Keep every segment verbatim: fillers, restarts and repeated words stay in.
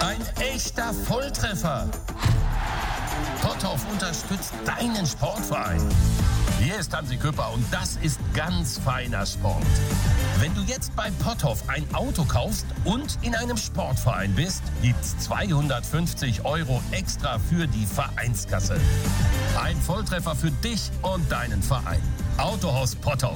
Ein echter Volltreffer. Potthoff unterstützt deinen Sportverein. Hier ist Hansi Küpper und das ist ganz feiner Sport. Wenn du jetzt bei Potthoff ein Auto kaufst und in einem Sportverein bist, gibt's zweihundertfünfzig Euro extra für die Vereinskasse. Ein Volltreffer für dich und deinen Verein. Autohaus Potthoff.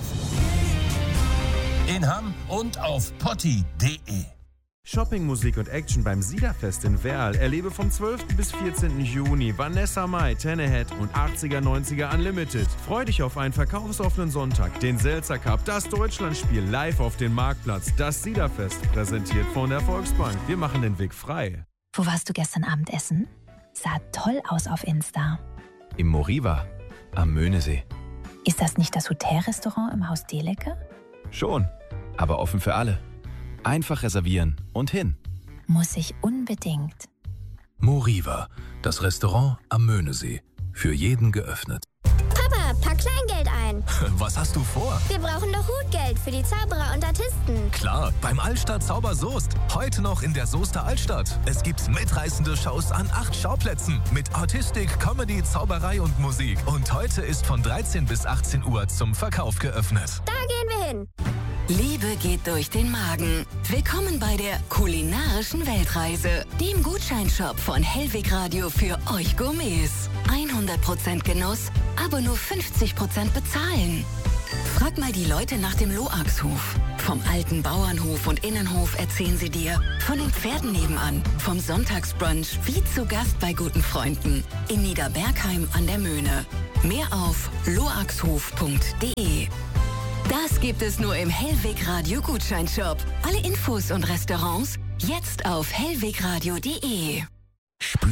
In Hamm und auf potti punkt de. Shopping, Musik und Action beim Siederfest in Werl. Erlebe vom zwölften bis vierzehnten Juni Vanessa Mai, Tennehead und achtziger neunziger Unlimited. Freu dich auf einen verkaufsoffenen Sonntag, den Selzer Cup, das Deutschlandspiel live auf dem Marktplatz, das Siederfest, präsentiert von der Volksbank. Wir machen den Weg frei. Wo warst du gestern Abend essen? Sah toll aus auf Insta. Im Moriva, am Möhnesee. Ist das nicht das Hotelrestaurant im Haus Delecke? Schon, aber offen für alle. Einfach reservieren und hin. Muss ich unbedingt. Moriva, das Restaurant am Möhnesee. Für jeden geöffnet. Papa, pack Kleingeld ein. Was hast du vor? Wir brauchen doch Hutgeld für die Zauberer und Artisten. Klar, beim Altstadt Zauber Soest. Heute noch in der Soester Altstadt. Es gibt mitreißende Shows an acht Schauplätzen mit Artistik, Comedy, Zauberei und Musik. Und heute ist von dreizehn bis achtzehn Uhr zum Verkauf geöffnet. Da gehen wir hin. Liebe geht durch den Magen. Willkommen bei der kulinarischen Weltreise, dem Gutscheinshop von Hellwig Radio für euch Gourmets. hundert Prozent Genuss, aber nur fünfzig Prozent bezahlen. Frag mal die Leute nach dem Loaxhof. Vom alten Bauernhof und Innenhof erzählen sie dir. Von den Pferden nebenan, vom Sonntagsbrunch wie zu Gast bei guten Freunden. In Niederbergheim an der Möhne. Mehr auf loaxhof punkt de. Das gibt es nur im Hellwig Radio Gutscheinshop. Alle Infos und Restaurants jetzt auf hellwegradio punkt de.